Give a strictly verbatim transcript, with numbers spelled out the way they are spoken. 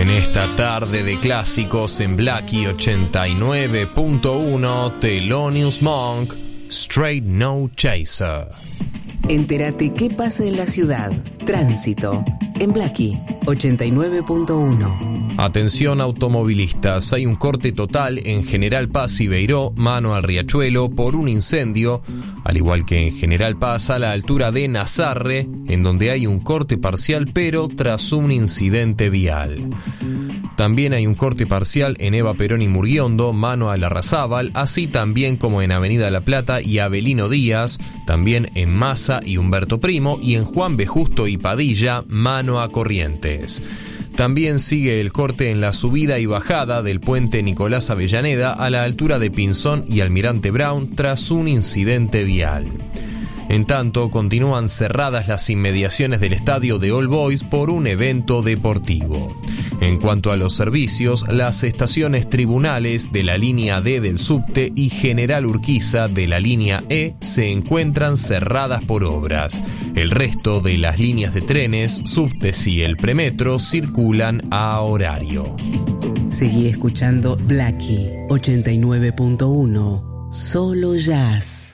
En esta tarde de clásicos en Blackie ochenta y nueve punto uno, Thelonious Monk, Straight No Chaser. Entérate qué pasa en la ciudad. Tránsito en Blackie ochenta y nueve punto uno. Atención automovilistas, hay un corte total en General Paz y Beiró, mano al Riachuelo, por un incendio, al igual que en General Paz a la altura de Nazarre, en donde hay un corte parcial pero tras un incidente vial. También hay un corte parcial en Eva Perón y Murguiondo, mano a Larrazábal, así también como en Avenida La Plata y Avelino Díaz, también en Massa y Humberto Primo, y en Juan B. Justo y Padilla, mano a Corrientes. También sigue el corte en la subida y bajada del puente Nicolás Avellaneda a la altura de Pinzón y Almirante Brown tras un incidente vial. En tanto, continúan cerradas las inmediaciones del estadio de All Boys por un evento deportivo. En cuanto a los servicios, las estaciones Tribunales de la línea D del subte y General Urquiza de la línea E se encuentran cerradas por obras. El resto de las líneas de trenes, subtes y el premetro circulan a horario. Seguí escuchando Blackie ochenta y nueve punto uno, solo jazz.